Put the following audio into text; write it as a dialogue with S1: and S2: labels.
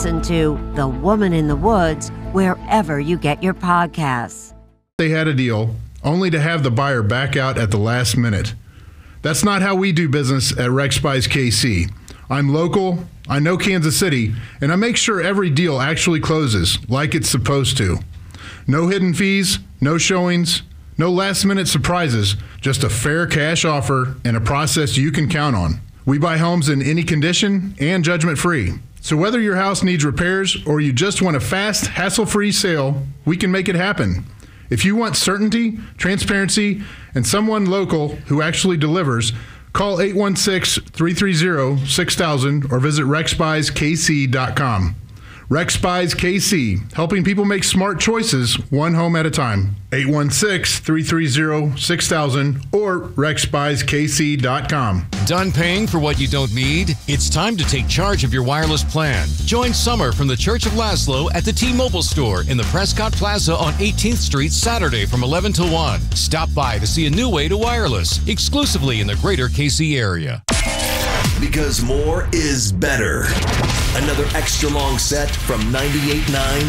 S1: listen to The Woman in the Woods wherever you get your podcasts.
S2: They had a deal, only to have the buyer back out at the last minute. That's not how we do business at Rex Buys KC. I'm local, I know Kansas City, and I make sure every deal actually closes like it's supposed to. No hidden fees, no showings, no last-minute surprises, just a fair cash offer and a process you can count on. We buy homes in any condition and judgment-free. So whether your house needs repairs or you just want a fast, hassle-free sale, we can make it happen. If you want certainty, transparency, and someone local who actually delivers, call 816-330-6000 or visit rexbuyskc.com. Rex Buys KC, helping people make smart choices one home at a time. 816-330-6000 or rexbuyskc.com.
S3: Done paying for what you don't need? It's time to take charge of your wireless plan. Join Summer from the Church of Laszlo at the T-Mobile store in the Prescott Plaza on 18th Street Saturday from 11 to 1. Stop by to see a new way to wireless, exclusively in the greater KC area.
S4: Because more is better. Another extra long set from 98.9